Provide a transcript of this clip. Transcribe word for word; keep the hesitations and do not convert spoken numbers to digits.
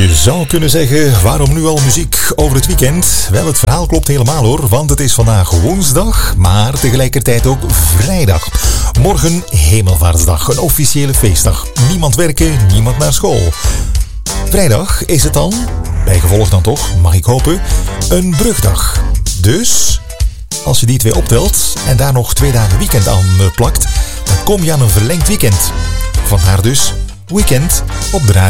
Je zou kunnen zeggen, waarom nu al muziek over het weekend? Wel, het verhaal klopt helemaal hoor, want het is vandaag woensdag, maar tegelijkertijd ook vrijdag. Morgen Hemelvaartsdag, een officiële feestdag. Niemand werken, niemand naar school. Vrijdag is het dan, bijgevolg dan toch, mag ik hopen, een brugdag. Dus, als je die twee optelt en daar nog twee dagen weekend aan plakt, dan kom je aan een verlengd weekend. Vandaar dus weekend op de radio.